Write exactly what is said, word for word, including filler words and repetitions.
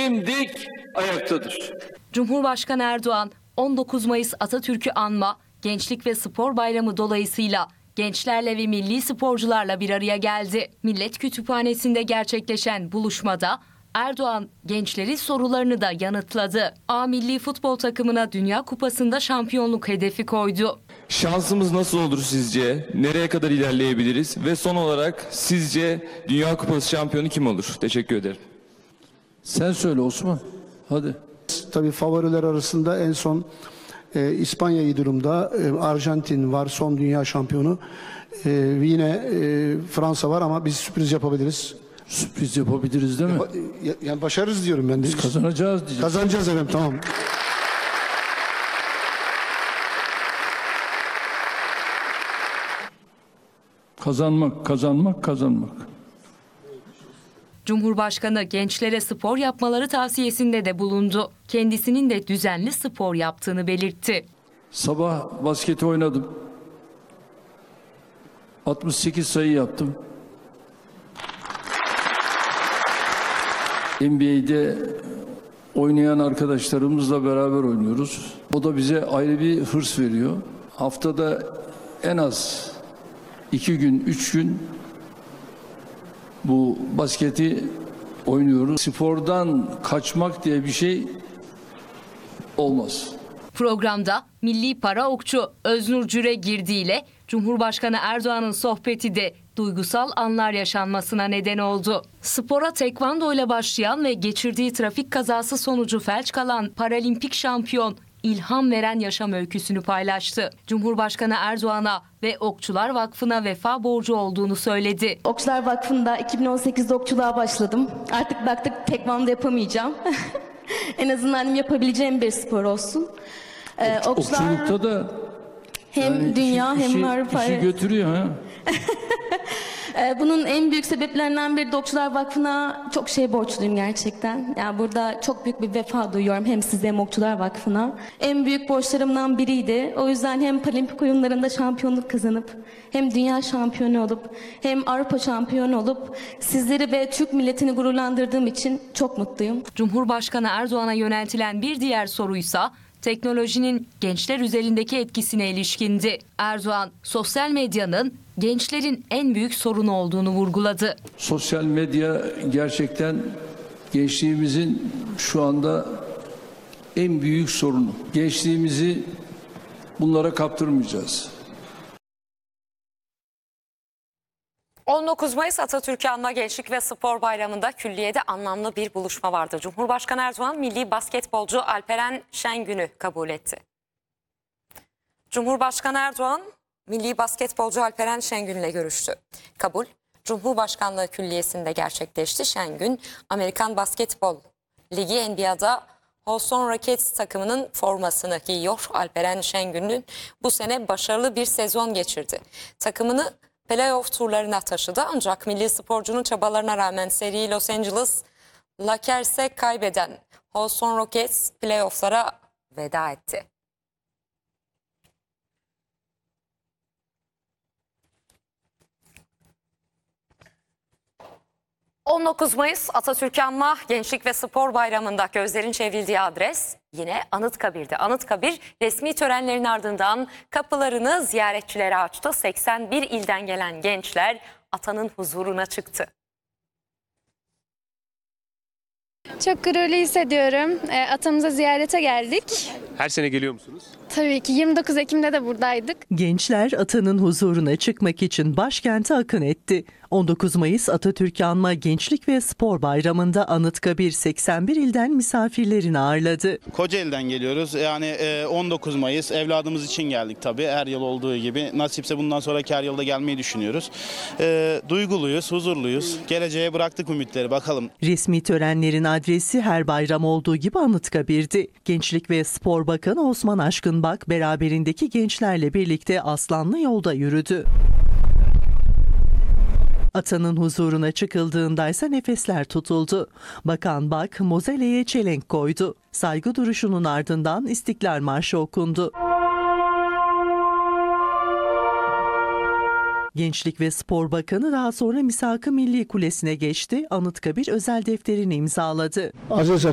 dimdik ayaktadır. Cumhurbaşkanı Erdoğan on dokuz Mayıs Atatürk'ü anma, Gençlik ve Spor Bayramı dolayısıyla gençlerle ve milli sporcularla bir araya geldi. Millet Kütüphanesi'nde gerçekleşen buluşmada Erdoğan gençlerin sorularını da yanıtladı. A milli futbol takımına Dünya Kupası'nda şampiyonluk hedefi koydu. Şansımız nasıl olur sizce? Nereye kadar ilerleyebiliriz? Ve son olarak sizce Dünya Kupası şampiyonu kim olur? Teşekkür ederim. Sen söyle Osman. Hadi. Tabii favoriler arasında en son e, İspanya iyi durumda. E, Arjantin var, son dünya şampiyonu. E, yine e, Fransa var ama biz sürpriz yapabiliriz. Sürpriz yapabiliriz değil mi? Ya, yani başarırız diyorum ben de. Biz kazanacağız diyeceğiz. Kazanacağız efendim, tamam. Kazanmak, kazanmak, kazanmak. Cumhurbaşkanı gençlere spor yapmaları tavsiyesinde de bulundu. Kendisinin de düzenli spor yaptığını belirtti. Sabah basketi oynadım. altmış sekiz sayı yaptım. N B A'de oynayan arkadaşlarımızla beraber oynuyoruz. O da bize ayrı bir hırs veriyor. Haftada en az iki gün, üç gün bu basketi oynuyoruz. Spordan kaçmak diye bir şey olmaz. Programda milli para okçu Öznur Cüregirdi ile Cumhurbaşkanı Erdoğan'ın sohbeti de duygusal anlar yaşanmasına neden oldu. Spora tekvando ile başlayan ve geçirdiği trafik kazası sonucu felç kalan paralimpik şampiyon ilham veren yaşam öyküsünü paylaştı. Cumhurbaşkanı Erdoğan'a ve Okçular Vakfı'na vefa borcu olduğunu söyledi. Okçular Vakfı'nda iki bin on sekizde okçuluğa başladım. Artık baktık tekvando yapamayacağım. En azından yapabileceğim bir spor olsun. Ee, okçular Okçulukta da hem yani dünya işi, hem işi, Avrupa. işi götürüyor ha. Bunun en büyük sebeplerinden biri de Okçular Vakfı'na çok şey borçluyum gerçekten. Yani burada çok büyük bir vefa duyuyorum hem size hem Okçular Vakfı'na. En büyük borçlarımdan biriydi. O yüzden hem Paralimpik oyunlarında şampiyonluk kazanıp hem dünya şampiyonu olup hem Avrupa şampiyonu olup sizleri ve Türk milletini gururlandırdığım için çok mutluyum. Cumhurbaşkanı Erdoğan'a yöneltilen bir diğer soruysa teknolojinin gençler üzerindeki etkisine ilişkindi. Erdoğan, sosyal medyanın gençlerin en büyük sorunu olduğunu vurguladı. Sosyal medya gerçekten gençliğimizin şu anda en büyük sorunu. Gençliğimizi bunlara kaptırmayacağız. on dokuz Mayıs Atatürk'ü anma Gençlik ve Spor Bayramı'nda külliyede anlamlı bir buluşma vardı. Cumhurbaşkanı Erdoğan milli basketbolcu Alperen Şengün'ü kabul etti. Cumhurbaşkanı Erdoğan milli basketbolcu Alperen Şengün'le görüştü. Kabul Cumhurbaşkanlığı Külliyesi'nde gerçekleşti. Şengün Amerikan Basketbol Ligi N B A'da Houston Rockets takımının formasını giyiyor. Alperen Şengün'ün bu sene başarılı bir sezon geçirdi. Takımını playoff turlarına taşıdı ancak milli sporcunun çabalarına rağmen seriyi Los Angeles Lakers'e kaybeden Houston Rockets playofflara veda etti. on dokuz Mayıs Atatürk'ü anma Gençlik ve Spor Bayramı'nda gözlerin çevrildiği adres yine Anıtkabir'di. Anıtkabir resmi törenlerin ardından kapılarını ziyaretçilere açtı. seksen bir ilden gelen gençler atanın huzuruna çıktı. Çok gururlu hissediyorum. E, atamıza ziyarete geldik. Her sene geliyor musunuz? Tabii ki yirmi dokuz Ekim'de de buradaydık. Gençler atanın huzuruna çıkmak için başkente akın etti. on dokuz Mayıs Atatürk'ü anma Gençlik ve Spor Bayramı'nda Anıtkabir seksen bir ilden misafirlerini ağırladı. Kocaeli'den geliyoruz. Yani on dokuz Mayıs evladımız için geldik tabii. Her yıl olduğu gibi. Nasipse bundan sonraki her yılda gelmeyi düşünüyoruz. E, duyguluyuz, huzurluyuz. Geleceğe bıraktık ümitleri, bakalım. Resmi törenlerin adresi her bayram olduğu gibi Anıtkabir'di. Gençlik ve Spor Bakanı Osman Aşkınbak beraberindeki gençlerle birlikte Aslanlı Yolda yürüdü. Atanın huzuruna çıkıldığındaysa nefesler tutuldu. Bakan Bak mozeleye çelenk koydu. Saygı duruşunun ardından İstiklal Marşı okundu. Gençlik ve Spor Bakanı daha sonra Misak-ı Milli Kulesi'ne geçti. Anıtkabir özel defterini imzaladı. Aziz